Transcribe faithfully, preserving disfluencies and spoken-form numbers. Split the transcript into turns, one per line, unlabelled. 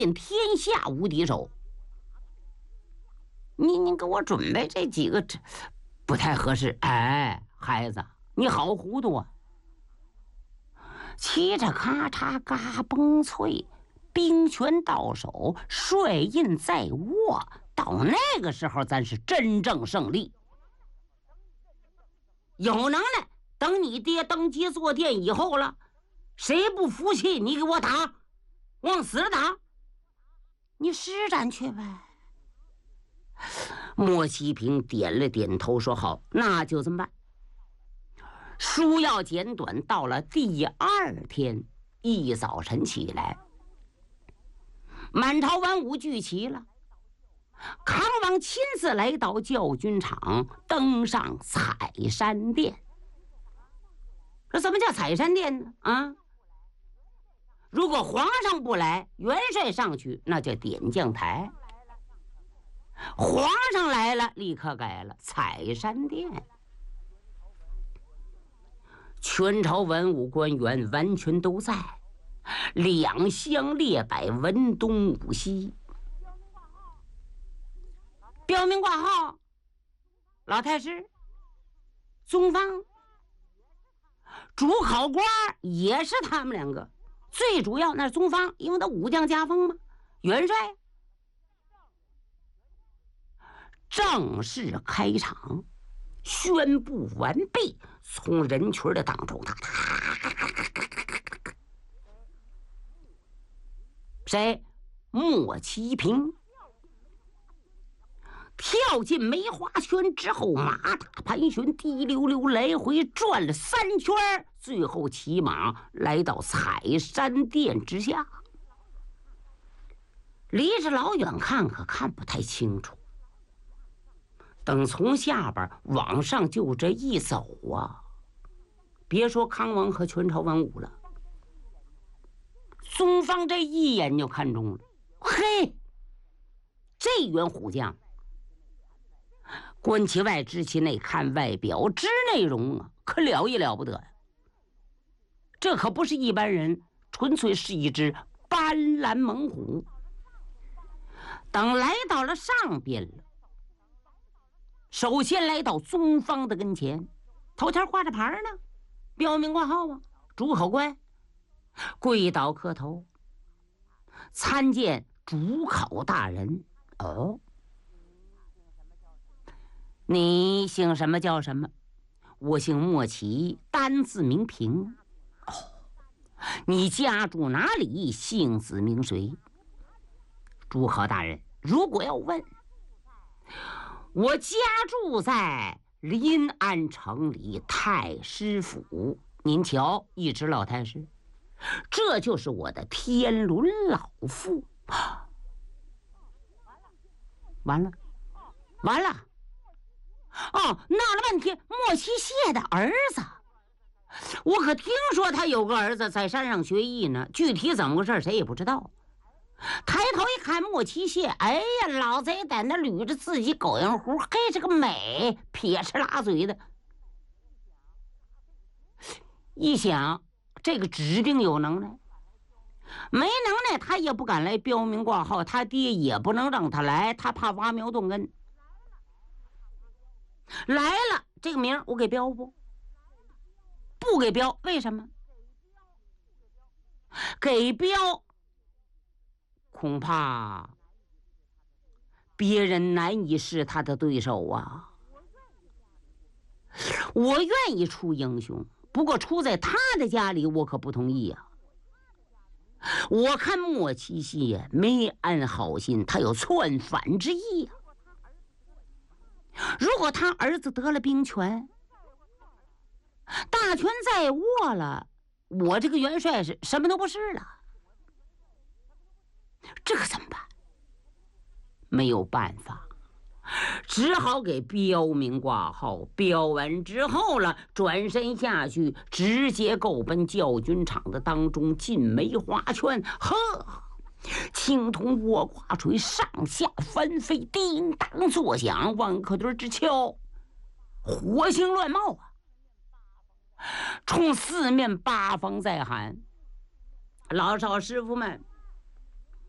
天下无敌手。你你给我准备这几个，这不太合适。哎，孩子，你好糊涂啊！骑着咔嚓嘎嘣脆，兵权到手，帅印在握。到那个时候，咱是真正胜利。有能耐，等你爹登基坐殿以后了，谁不服气，你给我打，往死了打，你施展去呗。莫西平点了点头，说好，那就这么办。书要简短，到了第二天一早晨起来，满朝文武聚齐了。康王亲自来到教军场，登上采山殿。这怎么叫采山殿呢？啊，如果皇上不来，元帅上去，那叫点将台。皇上来了，立刻改了采山殿。全朝文武官员完全都在，两相列摆，文东武西。标明挂号，老太师、宗方、主考官也是他们两个。最主要那是宗方，因为他武将加封嘛。元帅正式开场，宣布完毕，从人群的当中，他谁？莫其平。跳进梅花圈之后，马踏盘旋，滴溜溜来回转了三圈，最后骑马来到采山殿之下。离着老远看可看不太清楚，等从下边往上就这一走啊，别说康王和全朝文武了，宗方这一眼就看中了，嘿，这员虎将观其外知其内，看外表知内容啊，可了也了不得呀！这可不是一般人，纯粹是一只斑斓猛虎。等来到了上边了，首先来到宗方的跟前，头前挂着牌呢，标明挂号啊，主考官，跪倒磕头，参见主考大人。哦，你姓什么叫什么？我姓莫奇，单字名平。哦，你家住哪里？姓子名谁？主考大人，如果要问，我家住在临安城里太师府。您瞧，一指老太师，这就是我的天伦老父。完了，完了！哦，闹了半天，莫其谢的儿子，我可听说他有个儿子在山上学艺呢，具体怎么回事谁也不知道。抬头一看莫其谢，哎呀，老贼在那捋着自己狗样胡，嘿，这个美，撇哧拉嘴的。一想，这个指定有能耐，没能耐他也不敢来标明挂号，他爹也不能让他来，他怕挖苗动根。来了，这个名我给标不？不给标，为什么？给标，恐怕别人难以是他的对手啊。我愿意出英雄，不过出在他的家里，我可不同意啊。我看莫其谢没安好心，他有篡反之意啊。如果他儿子得了兵权，大权在握了，我这个元帅是什么都不是了，这可怎么办？没有办法，只好给标明挂号。标完之后了，转身下去，直接够奔教军场的当中，进梅花圈，呵，青铜握挂锤上下翻飞，叮当作响，万克墩之敲，火星乱冒啊！冲四面八方在喊：老少师傅们，